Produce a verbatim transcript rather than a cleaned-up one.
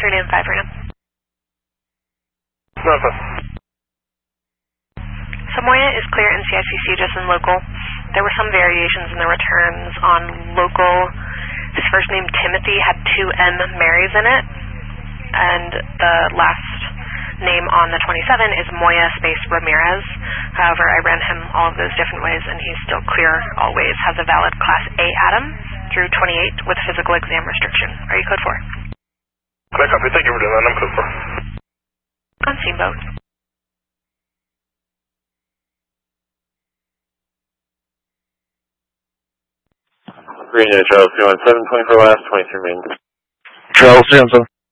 afternoon, five RAM. Nothing. So Moya is clear in C I C C, just in local. There were some variations in the returns on local. His first name, Timothy, had two M Marys in it, and the last name on the twenty-seven is Moya space Ramirez. However, I ran him all of those different ways, and he's still clear always. Has a valid Class A Atom through twenty-eight with physical exam restriction. Are you code four? Clear copy. Thank you for doing that. I'm code four. On Steamboat. Green Day, Charles, two one seven, twenty-four last, twenty-three main. Charles, three one seven.